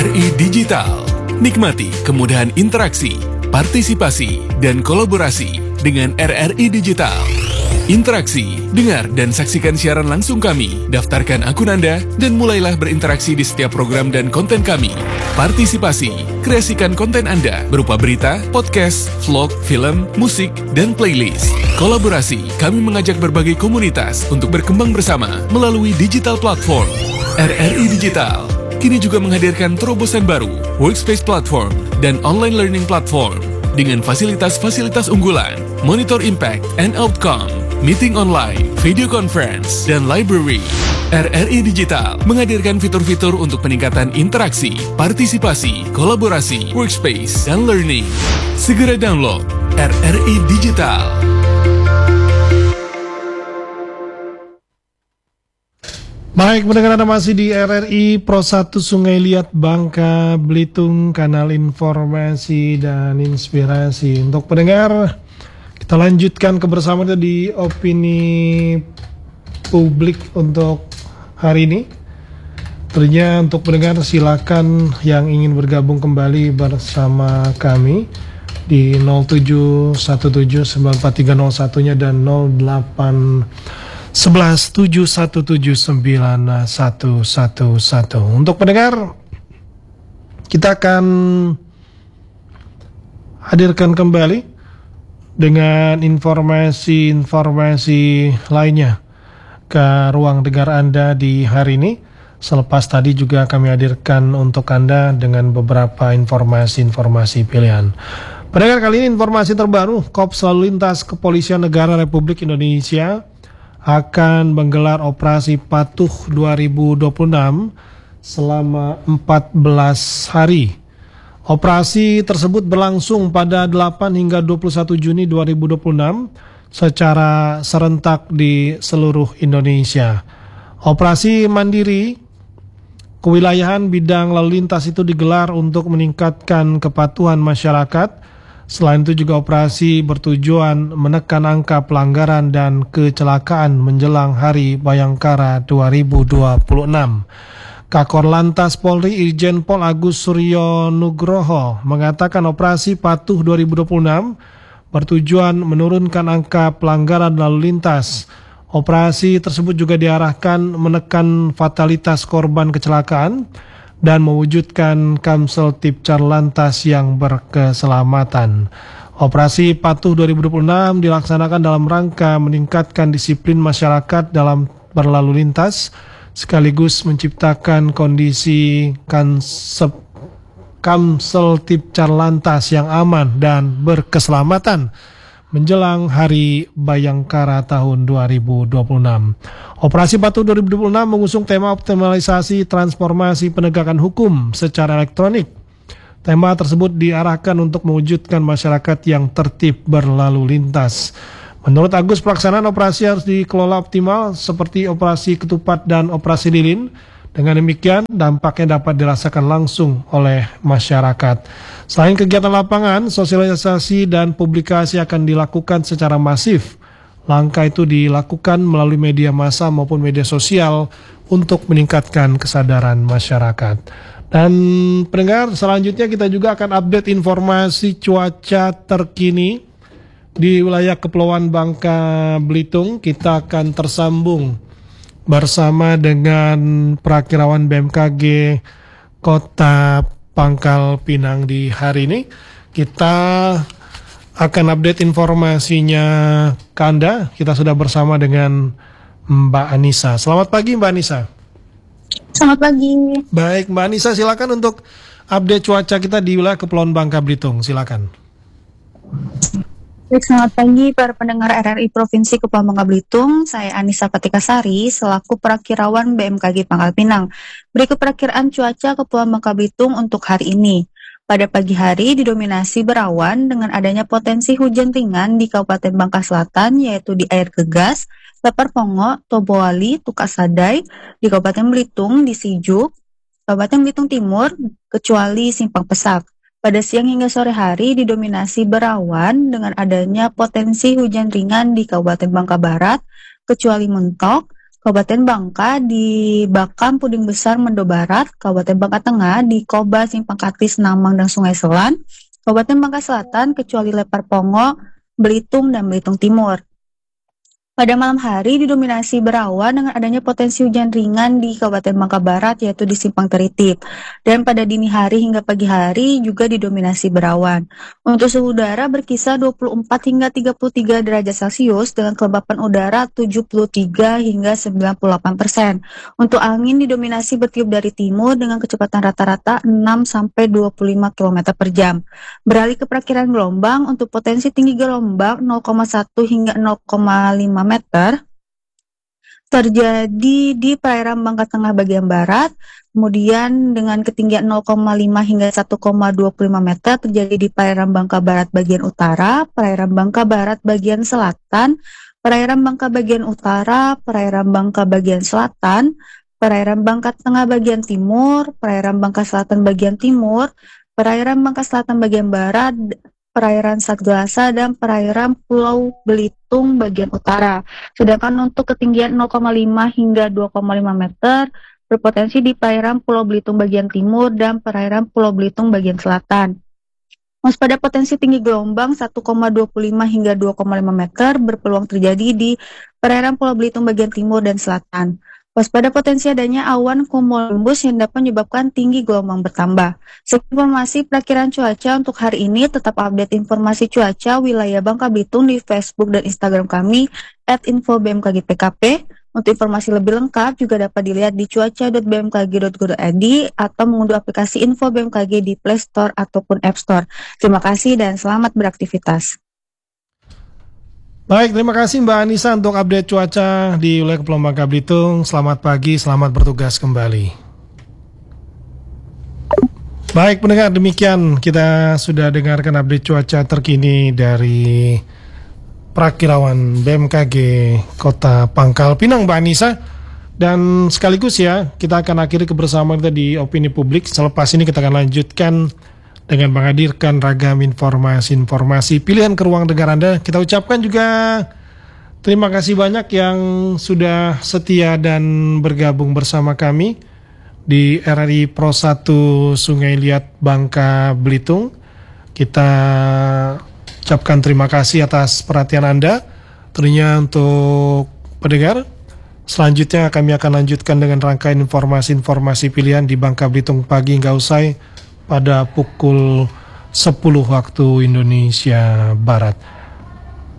RRI Digital. Nikmati kemudahan interaksi, partisipasi, dan kolaborasi dengan RRI Digital. Interaksi, dengar dan saksikan siaran langsung kami, daftarkan akun Anda, dan mulailah berinteraksi di setiap program dan konten kami. Partisipasi, kreasikan konten Anda berupa berita, podcast, vlog, film, musik, dan playlist. Kolaborasi, kami mengajak berbagai komunitas untuk berkembang bersama melalui digital platform. RRI Digital kini juga menghadirkan terobosan baru, workspace platform, dan online learning platform dengan fasilitas-fasilitas unggulan, monitor impact and outcome, meeting online, video conference, dan library. RRI Digital menghadirkan fitur-fitur untuk peningkatan interaksi, partisipasi, kolaborasi, workspace, dan learning. Segera download RRI Digital. Baik, pendengar Anda masih di RRI Pro 1 Sungai Liat, Bangka Belitung, kanal informasi dan inspirasi. Untuk pendengar, kita lanjutkan kebersamaan di opini publik untuk hari ini. Tentunya untuk pendengar silakan yang ingin bergabung kembali bersama kami di 0717943001-nya dan 0811717911. Untuk pendengar, kita akan hadirkan kembali dengan informasi-informasi lainnya ke ruang dengar Anda di hari ini. Selepas tadi juga kami hadirkan untuk Anda dengan beberapa informasi-informasi pilihan. Pendengar, kali ini informasi terbaru, Korps Lalu Lintas Kepolisian Negara Republik Indonesia akan menggelar operasi Patuh 2026 selama 14 hari. Operasi tersebut berlangsung pada 8 hingga 21 Juni 2026 secara serentak di seluruh Indonesia. Operasi mandiri kewilayahan bidang lalu lintas itu digelar untuk meningkatkan kepatuhan masyarakat. Selain itu juga operasi bertujuan menekan angka pelanggaran dan kecelakaan menjelang Hari Bayangkara 2026. Kakor Lantas Polri Irjen Pol Agus Suryo Nugroho mengatakan operasi Patuh 2026 bertujuan menurunkan angka pelanggaran lalu lintas. Operasi tersebut juga diarahkan menekan fatalitas korban kecelakaan dan mewujudkan Kamsel Tipcar Lantas yang berkeselamatan. Operasi Patuh 2026 dilaksanakan dalam rangka meningkatkan disiplin masyarakat dalam berlalu lintas, sekaligus menciptakan kondisi Kamsel Tipcar Lantas yang aman dan berkeselamatan menjelang Hari Bayangkara tahun 2026. Operasi Patuh 2026 mengusung tema optimalisasi transformasi penegakan hukum secara elektronik. Tema tersebut diarahkan untuk mewujudkan masyarakat yang tertib berlalu lintas. Menurut Agus, pelaksanaan operasi harus dikelola optimal seperti operasi ketupat dan operasi lilin. Dengan demikian, dampaknya dapat dirasakan langsung oleh masyarakat. Selain kegiatan lapangan, sosialisasi dan publikasi akan dilakukan secara masif. Langkah itu dilakukan melalui media massa maupun media sosial untuk meningkatkan kesadaran masyarakat. Dan pendengar, selanjutnya kita juga akan update informasi cuaca terkini di wilayah Kepulauan Bangka Belitung. Kita akan tersambung bersama dengan Prakirawan BMKG Kota Pangkal Pinang di hari ini. Kita akan update informasinya ke Anda. Kita sudah bersama dengan Mbak Anissa. Selamat pagi Mbak Anissa. Selamat pagi. Baik Mbak Anissa, silakan untuk update cuaca kita di wilayah Kepulauan Bangka Belitung. Silakan. Baik, selamat pagi para pendengar RRI Provinsi Kepulauan Bangka Belitung. Saya Anissa Patikasari selaku Prakirawan BMKG Pangkal Pinang. Berikut perakiraan cuaca Kepulauan Bangka Belitung untuk hari ini. Pada pagi hari didominasi berawan dengan adanya potensi hujan ringan di Kabupaten Bangka Selatan, yaitu di Air Gegas, Lepar Pongo, Toboali, Tukasadai, di Kabupaten Belitung, di Sijuk, Kabupaten Belitung Timur, kecuali Simpang Pesak. Pada siang hingga sore hari didominasi berawan dengan adanya potensi hujan ringan di Kabupaten Bangka Barat, kecuali Mentok, Kabupaten Bangka di Bakam Puding Besar Mendo Barat, Kabupaten Bangka Tengah di Koba Simpang Katis Namang dan Sungai Selan, Kabupaten Bangka Selatan kecuali Lepar Pongo, Belitung dan Belitung Timur. Pada malam hari didominasi berawan dengan adanya potensi hujan ringan di Kabupaten Bangka Barat yaitu di Simpang Teritip. Dan pada dini hari hingga pagi hari juga didominasi berawan. Untuk suhu udara berkisar 24 hingga 33 derajat Celcius dengan kelembapan udara 73 hingga 98%. Untuk angin didominasi bertiup dari timur dengan kecepatan rata-rata 6 sampai 25 km per jam. Beralih ke perakiran gelombang, untuk potensi tinggi gelombang 0,1 hingga 0,5 meter terjadi di perairan Bangka Tengah bagian barat, kemudian dengan ketinggian 0,5 hingga 1,25 meter terjadi di perairan Bangka Barat bagian utara, perairan Bangka Barat bagian selatan, perairan Bangka bagian utara, perairan Bangka bagian selatan, perairan Bangka Tengah bagian timur, perairan Bangka Selatan bagian timur, perairan Bangka Selatan bagian barat, perairan Satgalasa, dan perairan Pulau Belitung bagian utara. Sedangkan untuk ketinggian 0,5 hingga 2,5 meter berpotensi di perairan Pulau Belitung bagian timur dan perairan Pulau Belitung bagian selatan. Waspada potensi tinggi gelombang 1,25 hingga 2,5 meter berpeluang terjadi di perairan Pulau Belitung bagian timur dan selatan. Waspada potensi adanya awan cumulonimbus yang dapat menyebabkan tinggi gelombang bertambah. Sekian informasi perakiran cuaca untuk hari ini. Tetap update informasi cuaca wilayah Bangka Belitung di Facebook dan Instagram kami @info_bmkg_pkp. Untuk informasi lebih lengkap juga dapat dilihat di cuaca.bmkg.go.id atau mengunduh aplikasi Info BMKG di Play Store ataupun App Store. Terima kasih dan selamat beraktivitas. Baik, terima kasih Mbak Anissa untuk update cuaca di wilayah Kepulauan Bangka Belitung. Selamat pagi, selamat bertugas kembali. Baik pendengar, demikian kita sudah dengarkan update cuaca terkini dari Prakirawan BMKG Kota Pangkal Pinang, Mbak Anissa. Dan sekaligus ya, kita akan akhiri kebersamaan kita di Opini Publik. Selepas ini kita akan lanjutkan dengan menghadirkan ragam informasi-informasi pilihan ke ruang dengar Anda. Kita ucapkan juga terima kasih banyak yang sudah setia dan bergabung bersama kami di RRI Pro 1 Sungai Liat Bangka Belitung. Kita ucapkan terima kasih atas perhatian Anda. Tentunya untuk pendengar, selanjutnya kami akan lanjutkan dengan rangkaian informasi-informasi pilihan di Bangka Belitung pagi hingga usai pada pukul 10 waktu Indonesia Barat.